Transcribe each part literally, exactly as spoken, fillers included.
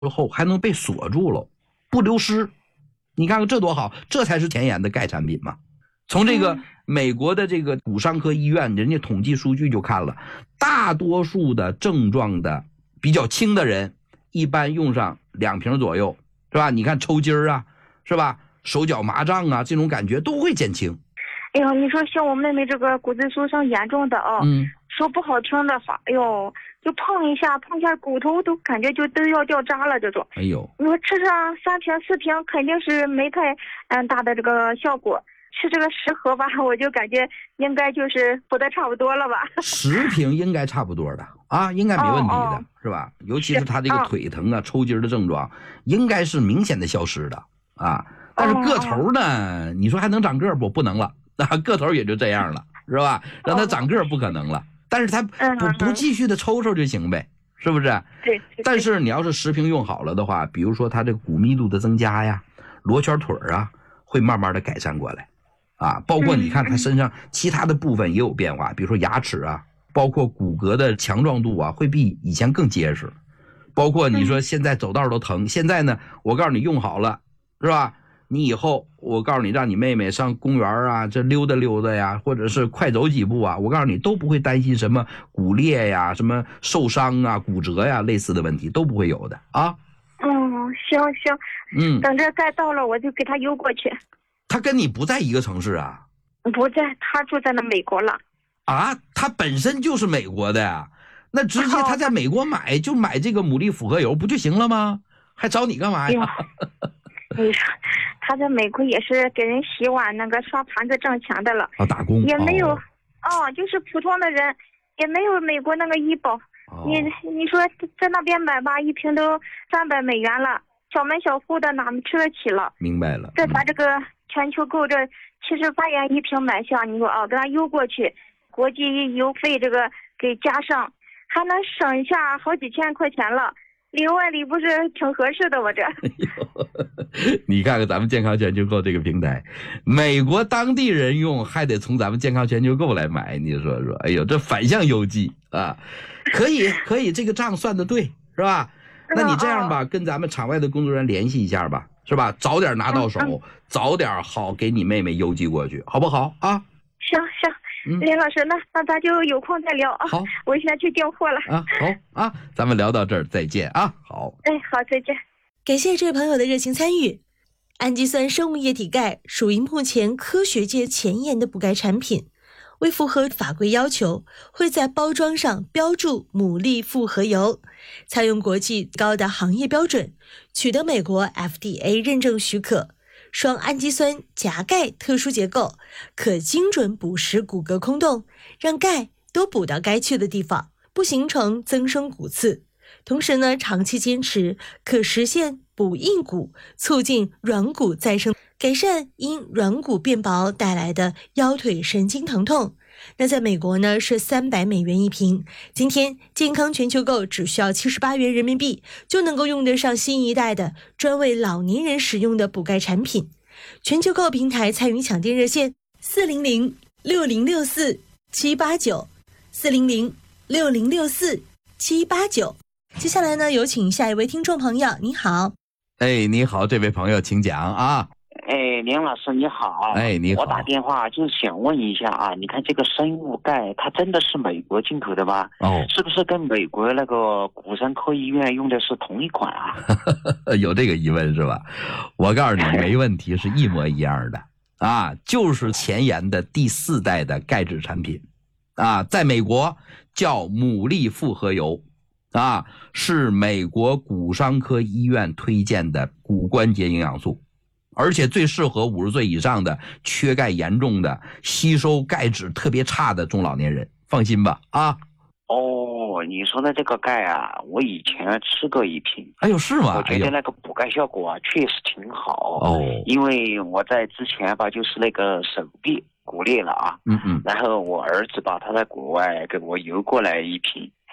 后还能被锁住了，不流失。你看看这多好，这才是前沿的钙产品嘛。从这个美国的这个骨伤科医院人家统计数据就看了，大多数的症状的比较轻的人一般用上两瓶左右，是吧？你看抽筋啊，是吧？手脚麻胀啊，这种感觉都会减轻。 哎呦，你说像我妹妹这个骨质疏松严重的哦， 嗯， 说不好听的话，哎呦，就碰一下碰一下骨头都感觉就都要掉渣了这种。 哎呦， 你说吃上三瓶四瓶肯定是没太嗯大的这个效果，吃这个十盒吧，我就感觉应该就是补的差不多了吧。 十瓶应该差不多的啊，应该没问题的， 哦哦是吧？尤其是他这个腿疼啊、抽筋的症状，应该是明显的消失的啊。但是个头呢，哦、你说还能长个不？不能了，啊，个头也就这样了，是吧？让他长个不可能了，但是他不不继续的抽抽就行呗，是不是？ 对。 但是你要是十瓶用好了的话，比如说他这个骨密度的增加呀，罗圈腿啊，会慢慢的改善过来。啊，包括你看他身上其他的部分也有变化，比如说牙齿啊，包括骨骼的强壮度啊，会比以前更结实。包括你说现在走道都疼，现在呢，我告诉你用好了，是吧？你以后我告诉你，让你妹妹上公园啊，这溜达溜达呀，或者是快走几步啊，我告诉你都不会担心什么骨裂呀、什么受伤啊、骨折呀类似的问题都不会有的啊。 嗯，行行，嗯，等这该到了我就给他邮过去。 他跟你不在一个城市啊？ 不在，他住在那美国了。 啊，他本身就是美国的呀，那直接他在美国买、哦、就买这个牡蛎复合油不就行了吗？还找你干嘛呀？ 你说他在美国也是给人洗碗那个刷盘子挣钱的了啊，打工也没有哦， 哦就是普通的人，也没有美国那个医保。哦、你你说在那边买吧，一瓶都三百美元了，小门小户的哪么吃得起了？ 明白了。 这咱这个全球购这七十八元一瓶买下，你说啊，给他邮过去，国际邮费这个给加上，还能省下好几千块钱了。里外里不是挺合适的，我这。 你看看咱们健康全球购这个平台，美国当地人用还得从咱们健康全球购来买，你说说，哎呦，这反向邮寄啊，可以可以，这个账算得对，是吧？那你这样吧，跟咱们场外的工作人员联系一下吧，是吧？早点拿到手，嗯嗯、早点好给你妹妹邮寄过去，好不好啊？ 行行。嗯、林老师，那那咱就有空再聊啊。 好， 我先去订货了啊。好啊，咱们聊到这儿，再见啊。好， 哎，好，再见。 感谢这位朋友的热情参与。氨基酸生物液体钙属于目前科学界前沿的补钙产品，为符合法规要求，会在包装上标注牡蛎复合油，采用国际高的行业标准，取得美国 F D A 认证许可。双氨基酸夹钙特殊结构，可精准捕食骨骼空洞，让钙都补到该去的地方，不形成增生骨刺。同时呢，长期坚持可实现补硬骨，促进软骨再生，改善因软骨变薄带来的腰腿神经疼痛。那在美国呢是三百美元一瓶，今天健康全球购只需要七十八元人民币就能够用得上新一代的专为老年人使用的补钙产品。全球购平台参与抢店热线四零零六零六四七八九 四零零六零六四七八九。接下来呢，有请下一位听众朋友。你好。 哎，你好，这位朋友请讲啊。 哎，林老师你好。 哎，你好。 我打电话就想问一下啊，你看这个生物钙，它真的是美国进口的吗？ 哦， 是不是跟美国那个骨伤科医院用的是同一款啊？ 有这个疑问是吧？我告诉你，没问题，是一模一样的啊，就是前沿的第四代的钙质产品啊，在美国叫牡蛎复合油啊，是美国骨伤科医院推荐的骨关节营养素。而且最适合五十岁以上的缺钙严重的吸收钙质特别差的中老年人，放心吧啊。 哦，你说的这个钙啊，我以前吃过一瓶。 哎呦，是吗？ 我觉得那个补钙效果啊，确实挺好。 哦， 因为我在之前吧，就是那个手臂骨裂了啊。 嗯嗯。 然后我儿子吧，他在国外给我邮过来一瓶。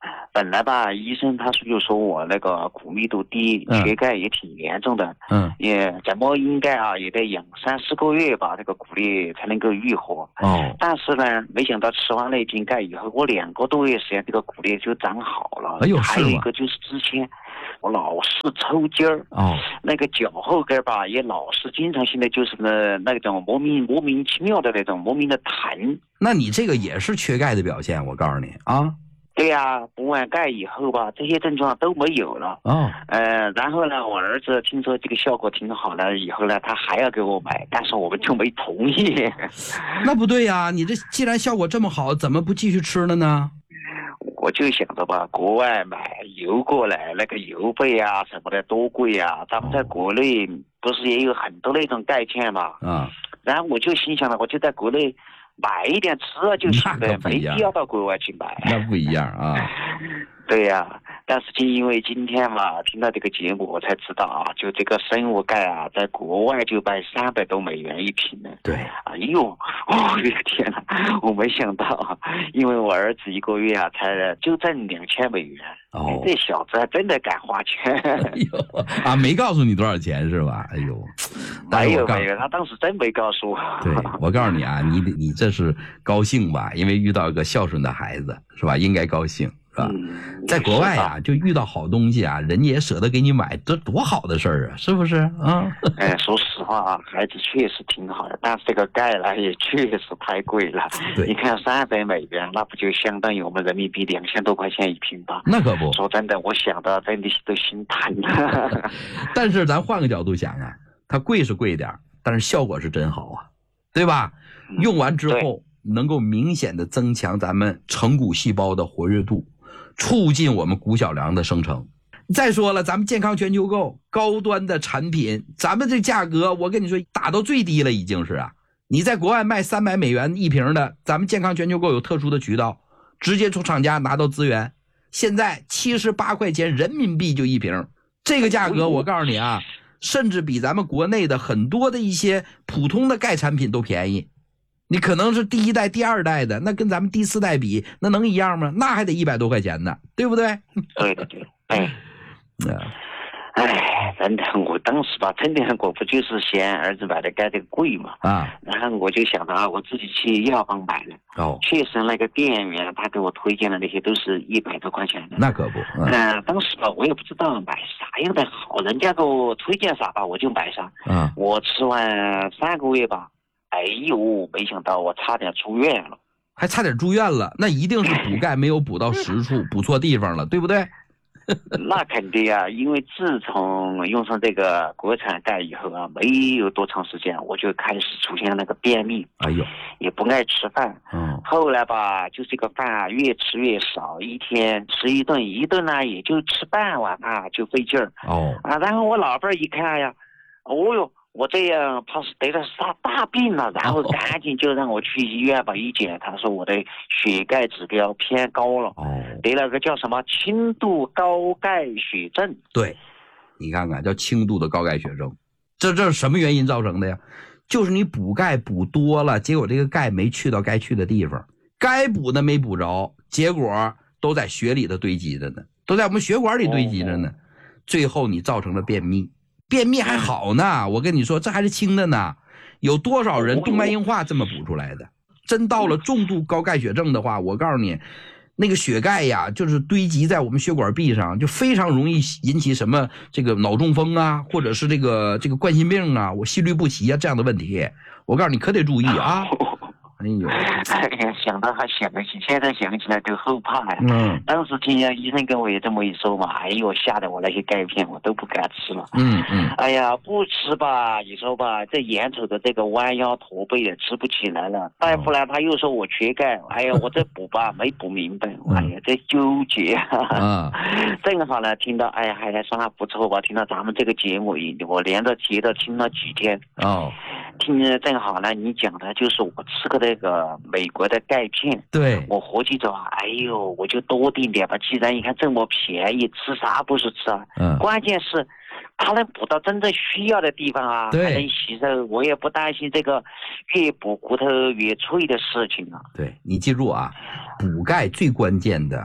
本来吧，医生他是就说我那个骨密度低， 嗯缺钙也挺严重的， 嗯， 也怎么应该啊，也得养三四个月吧，这个骨裂才能够愈合。 哦， 但是呢，没想到吃完那瓶钙以后，我两个多月时间，这个骨裂就长好了。 哎呦， 还有是吗？ 一个就是之前我老是抽筋儿， 哦， 那个脚后跟吧，也老是经常性的就是呢那种莫名莫名其妙的那种莫名的疼。 那你这个也是缺钙的表现，我告诉你啊。 对呀、啊，补完钙以后吧，这些症状都没有了。 哦， 呃，然后呢，我儿子听说这个效果挺好的，以后呢，他还要给我买，但是我们就没同意。 那不对呀、你这既然效果这么好，怎么不继续吃了呢？ 我就想着吧，国外买邮过来，那个邮费啊什么的多贵啊，咱们在国内不是也有很多那种钙片嘛？ 啊， 然后我就心想了，我就在国内买一点吃了就行了，没必要到国外去买。 那不一样啊。 对呀、啊，但是就因为今天嘛，听到这个节目，我才知道啊，就这个生物钙啊，在国外就卖三百多美元一瓶呢。 对， 哎呦，哦，我的天哪，我没想到，因为我儿子一个月啊，才就挣两千美元。 哦， 这小子还真的敢花钱。 哎呦啊，没告诉你多少钱是吧？哎呦， 没有没有，他当时真没告诉我。 对，我告诉你啊，你你这是高兴吧？因为遇到一个孝顺的孩子，是吧？应该高兴。是吧？ 嗯、 在国外啊，就遇到好东西啊，人家也舍得给你买，这多好的事儿啊，是不是啊？ 哎，说实话啊，孩子确实挺好的，但是这个钙呢也确实太贵了。 对， 你看三百美元，那不就相当于我们人民币两千多块钱一瓶吧？ 那可不。 说真的，我想到真的都心疼了。 但是咱换个角度想啊，它贵是贵点儿，但是效果是真好啊，对吧？用完之后能够明显的增强咱们成骨细胞的活跃度。促进我们骨小梁的生成。再说了，咱们健康全球购高端的产品，咱们这价格我跟你说打到最低了已经是啊。你在国外卖三百美元一瓶的，咱们健康全球购有特殊的渠道，直接从厂家拿到资源，现在七十八块钱人民币就一瓶，这个价格我告诉你啊，甚至比咱们国内的很多的一些普通的钙产品都便宜。你可能是第一代第二代的，那跟咱们第四代比那能一样吗？那还得一百多块钱呢，对不对？ 对对对，哎， 嗯， 哎，真的，我当时吧，真的我不就是嫌儿子买的钙这个贵嘛， 啊， 然后我就想到啊，我自己去药房买了， 哦， 确实那个店员他给我推荐的那些都是一百多块钱的， 那可不， 嗯、呃，当时吧我也不知道买啥样的好，人家给我推荐啥吧我就买啥， 啊， 我吃完三个月吧。哎呦，没想到我差点住院了， 还差点住院了，那一定是补钙没有补到实处，补错地方了，对不对？ 那肯定啊，因为自从用上这个国产钙以后啊，没有多长时间，我就开始出现那个便秘， 哎呦， 也不爱吃饭。 嗯， 后来吧，就这个饭越吃越少，一天吃一顿，一顿呢也就吃半碗啊，就费劲儿。 哦， 啊，然后我老伴儿一看呀，哦哟。我这样怕是得了啥大病了，然后赶紧就让我去医院吧，一检他说我的血钙指标偏高了， 哦， 得了个叫什么轻度高钙血症。 对，你看看叫轻度的高钙血症，这这是什么原因造成的呀？就是你补钙补多了，结果这个钙没去到该去的地方，该补的没补着，结果都在血里头堆积着呢，都在我们血管里堆积着呢，最后你造成了便秘。便秘还好呢，我跟你说这还是轻的呢，有多少人动脉硬化这么补出来的？真到了重度高钙血症的话，我告诉你，那个血钙呀，就是堆积在我们血管壁上，就非常容易引起什么这个脑中风啊，或者是这个这个冠心病啊，我心律不齐啊这样的问题，我告诉你可得注意啊。哎呦， 哎呀，想到还想起，现在想起来都后怕呀。 嗯， 当时听见医生跟我也这么一说嘛，哎呦，吓得我那些钙片我都不敢吃了。 嗯嗯， 哎呀，不吃吧，你说吧，这眼瞅着这个弯腰驼背也吃不起来了。大夫呢，他又说我缺钙，哎呀，我这补吧没补明白，哎呀，这纠结啊。正好呢，听到，哎呀，还算还不错吧，听到咱们这个节目，我连着接着听了几天。 哦。 听着正好呢，你讲的就是我吃个那个美国的钙片， 对， 我合计着，哎呦，我就多订点吧。既然你看这么便宜，吃啥不是吃啊？嗯，关键是它能补到真正需要的地方啊，还能吸收，我也不担心这个越补骨头越脆的事情啊。 对，你记住啊，补钙最关键的不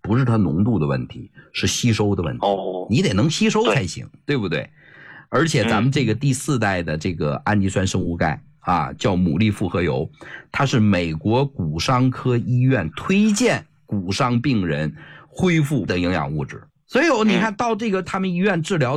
不是它浓度的问题，是吸收的问题。 哦， 你得能吸收才行， 对, 对不对？而且咱们这个第四代的这个氨基酸生物钙啊，叫牡蛎复合油，它是美国骨伤科医院推荐骨伤病人恢复的营养物质。所以你看到这个他们医院治疗